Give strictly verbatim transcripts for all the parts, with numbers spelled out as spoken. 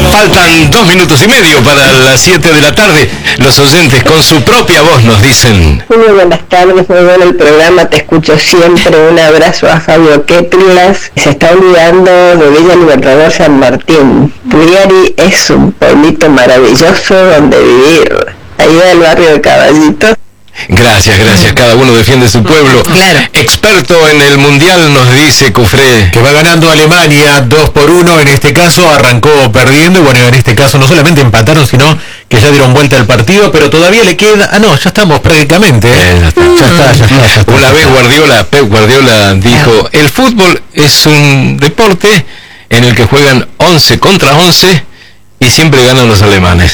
Faltan dos minutos y medio para las siete de la tarde. Los oyentes con su propia voz nos dicen: Muy buenas tardes, muy bueno el programa, te escucho siempre. Un abrazo a Fabio Quetlas. Se está olvidando de Villa Libertador San Martín. Pugliari es un pueblito maravilloso donde vivir. Ahí del barrio de Caballitos. Gracias, gracias. Cada uno defiende su pueblo. Claro. Experto en el mundial nos dice Cufré que va ganando Alemania dos por uno. En este caso arrancó perdiendo y bueno, en este caso no solamente empataron, sino que ya dieron vuelta al partido, pero todavía le queda... Ah, no, ya estamos prácticamente. ¿eh? Eh, ya está. Ya está, ya está, ya está. Una vez Guardiola, Pep Guardiola dijo: el fútbol es un deporte en el que juegan once contra once y siempre ganan los alemanes.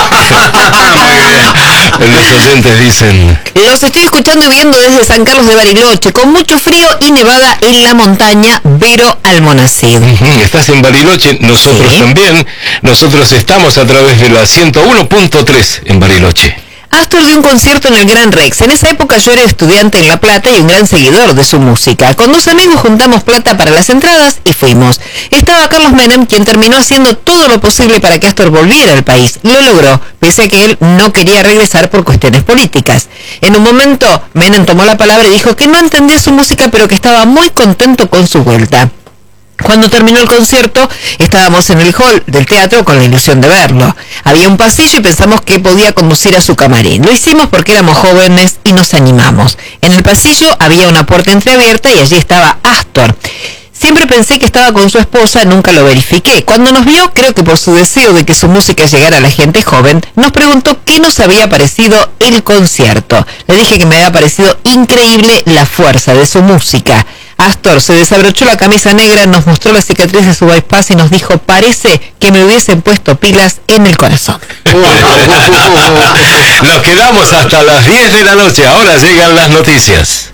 Muy bien. Los oyentes dicen: los estoy escuchando y viendo desde San Carlos de Bariloche, con mucho frío y nevada en la montaña Vero Almonacid. Uh-huh. Estás en Bariloche, nosotros sí. también. Nosotros estamos a través de la ciento uno punto tres en Bariloche. Astor dio un concierto en el Gran Rex. En esa época yo era estudiante en La Plata y un gran seguidor de su música. Con dos amigos juntamos plata para las entradas y fuimos. Estaba Carlos Menem, quien terminó haciendo todo lo posible para que Astor volviera al país. Lo logró, pese a que él no quería regresar por cuestiones políticas. En un momento, Menem tomó la palabra y dijo que no entendía su música, pero que estaba muy contento con su vuelta. Cuando terminó el concierto, estábamos en el hall del teatro con la ilusión de verlo. Había un pasillo y pensamos que podía conducir a su camarín. Lo hicimos porque éramos jóvenes y nos animamos. En el pasillo había una puerta entreabierta y allí estaba Astor. Siempre pensé que estaba con su esposa, nunca lo verifiqué. Cuando nos vio, creo que por su deseo de que su música llegara a la gente joven, nos preguntó qué nos había parecido el concierto. Le dije que me había parecido increíble la fuerza de su música. Astor se desabrochó la camisa negra, nos mostró la cicatriz de su bypass y nos dijo: parece que me hubiesen puesto pilas en el corazón. Nos quedamos hasta las diez de la noche. Ahora llegan las noticias.